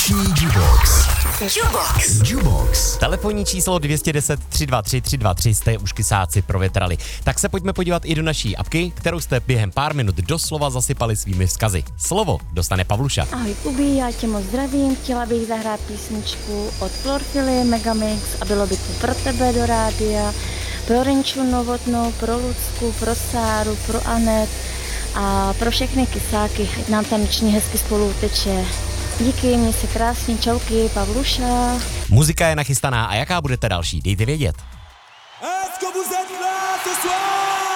Vánoční Jukebox. Telefonní číslo 210 323 323 jste už kysáci provětrali. Tak se pojďme podívat i do naší apky, kterou jste během pár minut doslova zasypali svými vzkazy. Slovo dostane Pavluša. Ahoj Kubi, já tě moc zdravím, chtěla bych zahrát písničku od Florfily Megamix a bylo by to pro tebe do rádia, pro Rinču Novotnou, pro Lucku, pro Sáru, pro Anet a pro všechny kysáky, ať nám taneční hezky spolu teče. Díky, měj se krásně, čauky, Pavluša. Muzika je nachystaná a jaká budete další, dejte vědět. Est-ce que vous êtes là ce soir?